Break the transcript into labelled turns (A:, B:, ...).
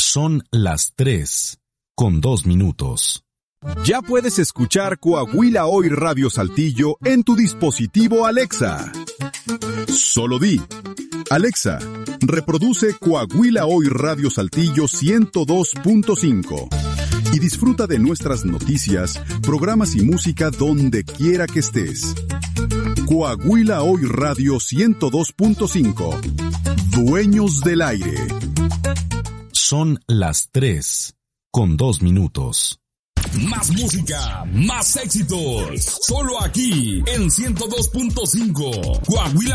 A: Son las 3:02.
B: Ya puedes escuchar Coahuila Hoy Radio Saltillo en tu dispositivo Alexa. Solo di: Alexa, reproduce Coahuila Hoy Radio Saltillo 102.5 y disfruta de nuestras noticias, programas y música donde quiera que estés. Coahuila Hoy Radio 102.5. Dueños del aire.
A: Son las 3:02.
C: Más música, más éxitos. Solo aquí en 102.5. Coahuila